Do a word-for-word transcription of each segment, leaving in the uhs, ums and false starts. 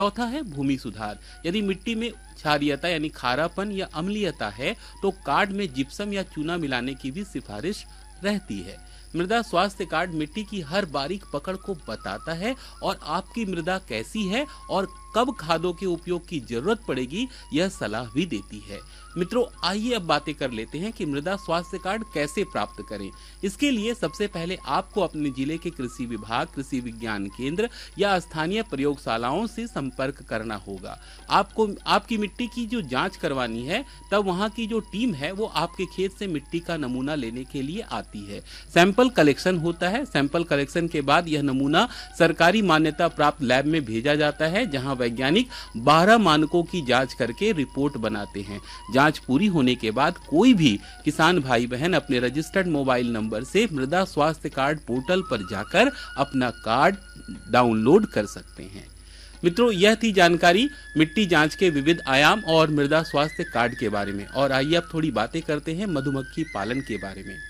चौथा है भूमि सुधार। यदि मिट्टी में क्षारीयता यानी खारापन या अम्लीयता है तो कार्ड में जिप्सम या चूना मिलाने की भी सिफारिश रहती है। मृदा स्वास्थ्य कार्ड मिट्टी की हर बारीक पकड़ को बताता है और आपकी मृदा कैसी है और कब खादों के उपयोग की जरूरत पड़ेगी यह सलाह भी देती है। मित्रों, आइए अब बातें कर लेते हैं कि मृदा स्वास्थ्य कार्ड कैसे प्राप्त करें। इसके लिए सबसे पहले आपको अपने जिले के कृषि विभाग, कृषि विज्ञान केंद्र या स्थानीय प्रयोगशालाओं से संपर्क करना होगा। आपको आपकी मिट्टी की जो जांच करवानी है, तब वहां की जो टीम है वो आपके खेत से मिट्टी का नमूना लेने के लिए आती है। सैंपल कलेक्शन होता है। सैंपल कलेक्शन के बाद यह नमूना सरकारी मान्यता प्राप्त लैब में भेजा जाता है, जहां वैज्ञानिक बारह मानकों की जांच करके रिपोर्ट बनाते हैं। जांच पूरी होने के बाद कोई भी किसान भाई बहन अपने रजिस्टर्ड मोबाइल नंबर से मृदा स्वास्थ्य कार्ड पोर्टल पर जाकर अपना कार्ड डाउनलोड कर सकते हैं। मित्रों, यह थी जानकारी मिट्टी जांच के विविध आयाम और मृदा स्वास्थ्य कार्ड के बारे में। और आइए अब थोड़ी बातें करते हैं मधुमक्खी पालन के बारे में।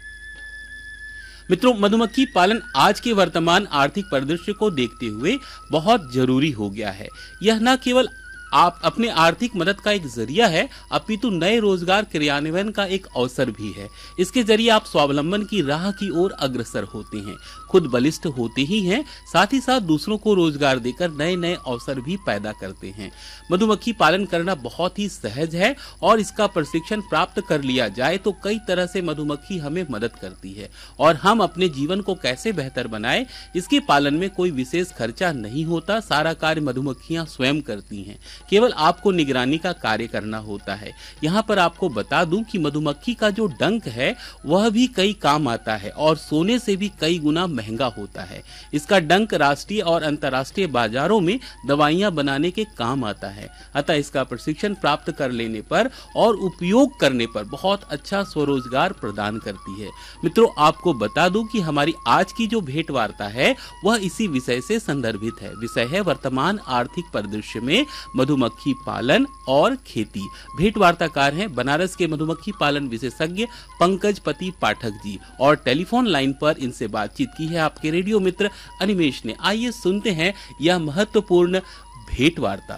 मित्रों, मधुमक्खी पालन आज के वर्तमान आर्थिक परिदृश्य को देखते हुए बहुत जरूरी हो गया है। यह न केवल आप अपने आर्थिक मदद का एक जरिया है, अपितु नए रोजगार क्रियान्वयन का एक अवसर भी है। इसके जरिए आप स्वावलंबन की राह की ओर अग्रसर होते हैं, खुद बलिष्ठ होते ही हैं, साथ ही साथ दूसरों को रोजगार देकर नए नए अवसर भी पैदा करते हैं। मधुमक्खी पालन करना बहुत ही सहज है और इसका प्रशिक्षण प्राप्त कर लिया जाए तो कई तरह से मधुमक्खी हमें मदद करती है। और हम अपने जीवन को कैसे बेहतर बनाएं, इसके पालन में कोई विशेष खर्चा नहीं होता। सारा कार्य मधुमक्खियां स्वयं करती हैं, केवल आपको निगरानी का कार्य करना होता है। यहाँ पर आपको बता दूं कि मधुमक्खी का जो डंक है वह भी कई काम आता है और सोने से भी कई गुना महंगा होता है। इसका डंक राष्ट्रीय और अंतर्राष्ट्रीय बाजारों में दवाइयां बनाने के काम आता है। अतः इसका प्रशिक्षण प्राप्त कर लेने पर और उपयोग करने पर बहुत अच्छा स्वरोजगार प्रदान करती है। मित्रों, आपको बता दूं कि हमारी आज की जो भेंट वार्ता है वह इसी विषय से संदर्भित है। विषय है वर्तमान आर्थिक परिदृश्य में मधुमक्खी पालन और खेती। भेंट वार्ताकार हैं बनारस के मधुमक्खी पालन विशेषज्ञ पंकज पति पाठक जी और टेलीफोन लाइन पर इनसे बातचीत की है आपके रेडियो मित्र अनिमेश ने। आइए सुनते हैं यह महत्वपूर्ण भेंट वार्ता।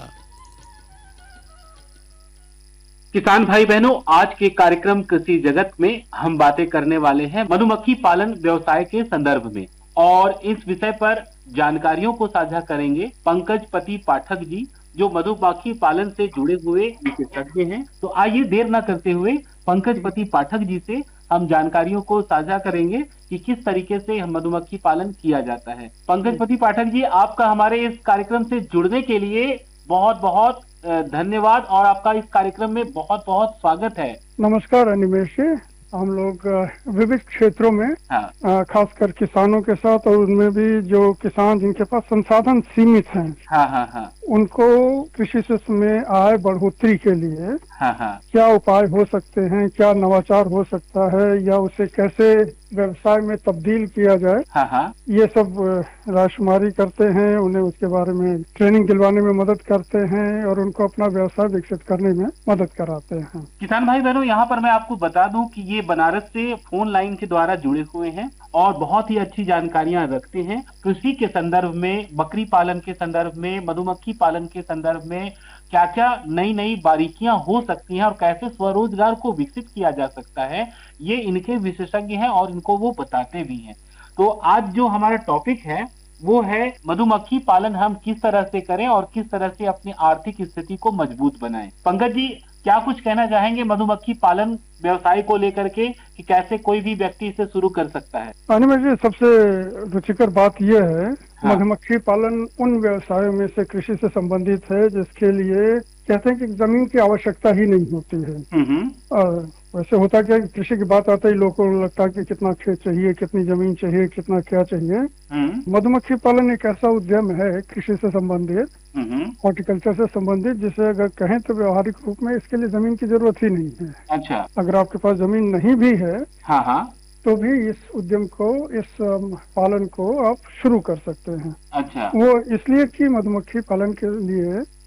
किसान भाई बहनों, आज के कार्यक्रम कृषि जगत में हम बातें करने वाले हैं मधुमक्खी पालन व्यवसाय के संदर्भ में और इस विषय पर जानकारियों को साझा करेंगे पंकज पति पाठक जी, जो मधुमक्खी पालन से जुड़े हुए विशेषज्ञ हैं। तो आइए देर न करते हुए पंकज पति पाठक जी से हम जानकारियों को साझा करेंगे कि किस तरीके से मधुमक्खी पालन किया जाता है। पंकज पति पाठक जी, आपका हमारे इस कार्यक्रम से जुड़ने के लिए बहुत बहुत धन्यवाद और आपका इस कार्यक्रम में बहुत बहुत स्वागत है। नमस्कार अनिमेश जी। हम लोग विविध क्षेत्रों में हाँ। खासकर किसानों के साथ और उनमें भी जो किसान जिनके पास संसाधन सीमित हैं हाँ हाँ हाँ। उनको कृषि से में आय बढ़ोतरी के लिए हाँ हाँ। क्या उपाय हो सकते हैं, क्या नवाचार हो सकता है या उसे कैसे व्यवसाय में तब्दील किया जाए, हाँ हाँ। ये सब राशुमारी करते हैं। उन्हें उसके बारे में ट्रेनिंग दिलवाने में मदद करते हैं और उनको अपना व्यवसाय विकसित करने में मदद कराते हैं। किसान भाई बहनों, यहाँ पर मैं आपको बता दूं कि ये बनारस से फोन लाइन के द्वारा जुड़े हुए हैं और बहुत ही अच्छी जानकारियां रखते हैं कृषि के संदर्भ में, बकरी पालन के संदर्भ में, मधुमक्खी पालन के संदर्भ में क्या क्या नई नई बारीकियां हो सकती हैं और कैसे स्वरोजगार को विकसित किया जा सकता है, ये इनके विशेषज्ञ हैं और इनको वो बताते भी हैं। तो आज जो हमारा टॉपिक है वो है मधुमक्खी पालन हम किस तरह से करें और किस तरह से अपनी आर्थिक स्थिति को मजबूत बनाएं। पंकज जी, क्या कुछ कहना चाहेंगे मधुमक्खी पालन व्यवसाय को लेकर के कि कैसे कोई भी व्यक्ति इसे शुरू कर सकता है? अनिमेश जी, सबसे रुचिकर बात यह है हाँ। मधुमक्खी पालन उन व्यवसायों में से कृषि से संबंधित है जिसके लिए कहते हैं कि जमीन की आवश्यकता ही नहीं होती है। और वैसे होता क्या कि कृषि की बात आते ही लोगों को लगता है कि कितना खेत चाहिए, कितनी जमीन चाहिए, कितना क्या चाहिए। मधुमक्खी पालन एक ऐसा उद्यम है कृषि से संबंधित, हॉर्टिकल्चर से संबंधित, जिसे अगर कहें तो व्यवहारिक रूप में इसके लिए जमीन की जरूरत ही नहीं है। अच्छा। अगर आपके पास जमीन नहीं भी है हाँ हाँ। तो भी इस उद्यम को, इस पालन को आप शुरू कर सकते हैं। अच्छा। वो इसलिए कि मधुमक्खी पालन के लिए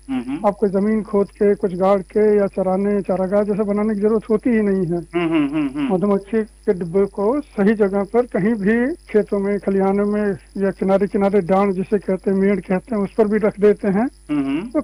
आपको जमीन खोद के कुछ गाड़ के या चराने चारागाह जैसा बनाने की जरूरत होती ही नहीं है। मधुमक्खी के डिब्बे को सही जगह पर कहीं भी खेतों में, खलिहानों में या किनारे किनारे डांड जिसे कहते हैं, मेड़ कहते हैं, उस पर भी रख देते हैं तो